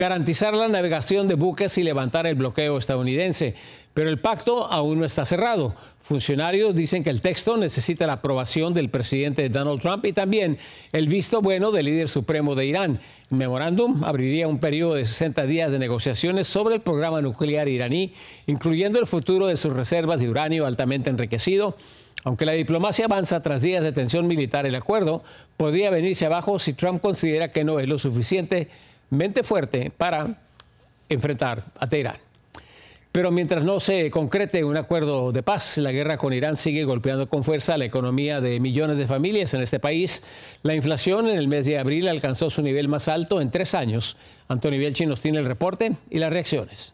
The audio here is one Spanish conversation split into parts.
garantizar la navegación de buques y levantar el bloqueo estadounidense. Pero el pacto aún no está cerrado. Funcionarios dicen que el texto necesita la aprobación del presidente Donald Trump y también el visto bueno del líder supremo de Irán. El memorándum abriría un periodo de 60 días de negociaciones sobre el programa nuclear iraní, incluyendo el futuro de sus reservas de uranio altamente enriquecido. Aunque la diplomacia avanza tras días de tensión militar, el acuerdo podría venirse abajo si Trump considera que no es lo suficientemente fuerte para enfrentar a Teherán. Pero mientras no se concrete un acuerdo de paz, la guerra con Irán sigue golpeando con fuerza la economía de millones de familias en este país. La inflación en el mes de abril alcanzó su nivel más alto en 3 años. Antonio Bielchi nos tiene el reporte y las reacciones.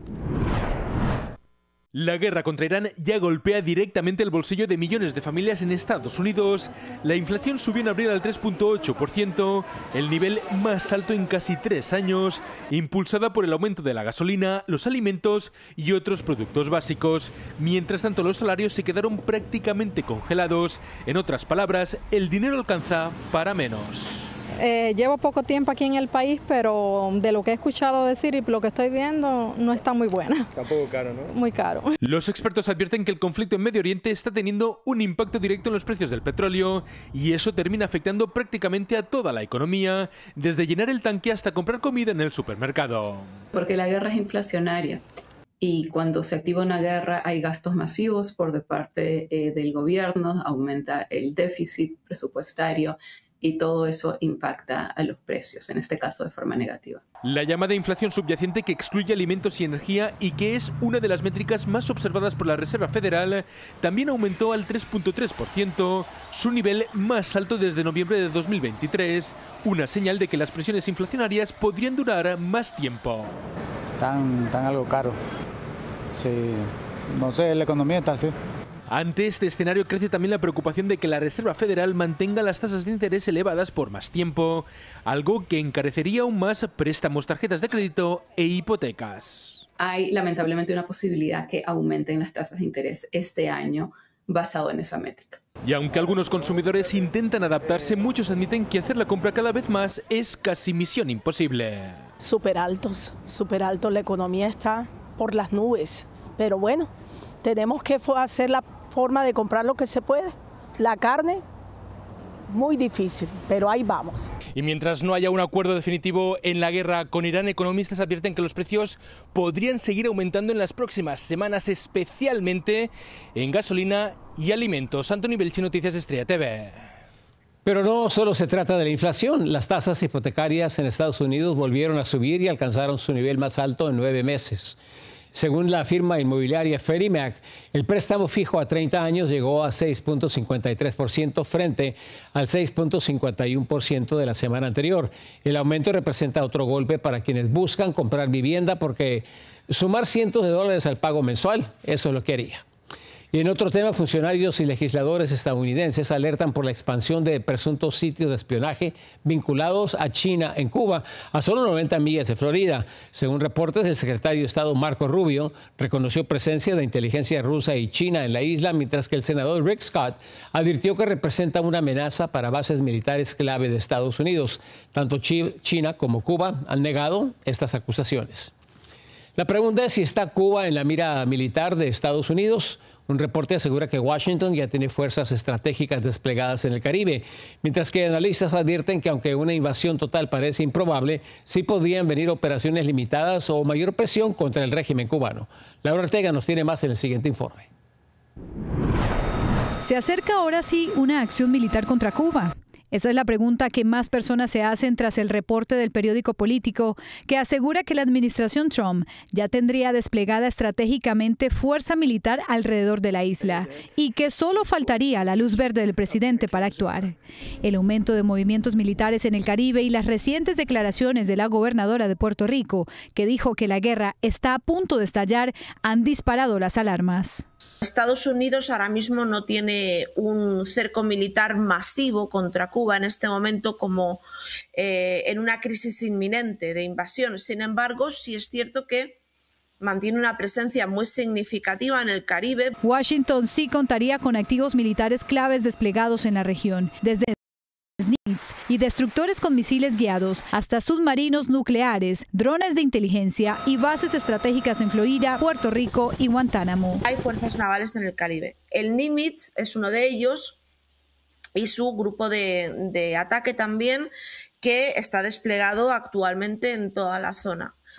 La guerra contra Irán ya golpea directamente el bolsillo de millones de familias en Estados Unidos. La inflación subió en abril al 3,8%, el nivel más alto en casi 3 años, impulsada por el aumento de la gasolina, los alimentos y otros productos básicos. Mientras tanto, los salarios se quedaron prácticamente congelados. En otras palabras, el dinero alcanza para menos. Llevo poco tiempo aquí en el país, pero de lo que he escuchado decir y lo que estoy viendo, no está muy buena. Está un poco caro, ¿no? Muy caro. Los expertos advierten que el conflicto en Medio Oriente está teniendo un impacto directo en los precios del petróleo y eso termina afectando prácticamente a toda la economía, desde llenar el tanque hasta comprar comida en el supermercado. Porque la guerra es inflacionaria. Y cuando se activa una guerra hay gastos masivos por de parte del gobierno, aumenta el déficit presupuestario y todo eso impacta a los precios, en este caso de forma negativa. La llamada inflación subyacente, que excluye alimentos y energía y que es una de las métricas más observadas por la Reserva Federal, también aumentó al 3,3%, su nivel más alto desde noviembre de 2023, una señal de que las presiones inflacionarias podrían durar más tiempo. Tan algo caro. Sí, no sé, la economía está así. Ante este escenario crece también la preocupación de que la Reserva Federal mantenga las tasas de interés elevadas por más tiempo, algo que encarecería aún más préstamos, tarjetas de crédito e hipotecas. Hay lamentablemente una posibilidad que aumenten las tasas de interés este año basado en esa métrica. Y aunque algunos consumidores intentan adaptarse, muchos admiten que hacer la compra cada vez más es casi misión imposible. Súper alto, la economía está por las nubes, pero bueno, tenemos que hacer la forma de comprar lo que se puede. La carne, muy difícil, pero ahí vamos. Y mientras no haya un acuerdo definitivo en la guerra con Irán, economistas advierten que los precios podrían seguir aumentando en las próximas semanas, especialmente en gasolina y alimentos. Antonio Bielchi, Noticias Estrella TV. Pero no solo se trata de la inflación. Las tasas hipotecarias en Estados Unidos volvieron a subir y alcanzaron su nivel más alto en 9 meses. Según la firma inmobiliaria Freddie Mac, el préstamo fijo a 30 años llegó a 6,53% frente al 6,51% de la semana anterior. El aumento representa otro golpe para quienes buscan comprar vivienda porque sumar cientos de dólares al pago mensual, eso es lo que haría. Y en otro tema, funcionarios y legisladores estadounidenses alertan por la expansión de presuntos sitios de espionaje vinculados a China en Cuba, a solo 90 millas de Florida. Según reportes, el secretario de Estado Marco Rubio reconoció presencia de inteligencia rusa y china en la isla, mientras que el senador Rick Scott advirtió que representa una amenaza para bases militares clave de Estados Unidos. Tanto China como Cuba han negado estas acusaciones. La pregunta es si está Cuba en la mira militar de Estados Unidos. Un reporte asegura que Washington ya tiene fuerzas estratégicas desplegadas en el Caribe, mientras que analistas advierten que aunque una invasión total parece improbable, sí podrían venir operaciones limitadas o mayor presión contra el régimen cubano. Laura Ortega nos tiene más en el siguiente informe. ¿Se acerca ahora sí una acción militar contra Cuba? Esa es la pregunta que más personas se hacen tras el reporte del periódico Político, que asegura que la administración Trump ya tendría desplegada estratégicamente fuerza militar alrededor de la isla y que solo faltaría la luz verde del presidente para actuar. El aumento de movimientos militares en el Caribe y las recientes declaraciones de la gobernadora de Puerto Rico, que dijo que la guerra está a punto de estallar, han disparado las alarmas. Estados Unidos ahora mismo no tiene un cerco militar masivo contra Cuba en este momento como en una crisis inminente de invasión. Sin embargo, sí es cierto que mantiene una presencia muy significativa en el Caribe. Washington sí contaría con activos militares claves desplegados en la región. Desde y destructores con misiles guiados, hasta submarinos nucleares, drones de inteligencia y bases estratégicas en Florida, Puerto Rico y Guantánamo. Hay fuerzas navales en el Caribe. El Nimitz es uno de ellos y su grupo de ataque también, que está desplegado actualmente en toda la zona.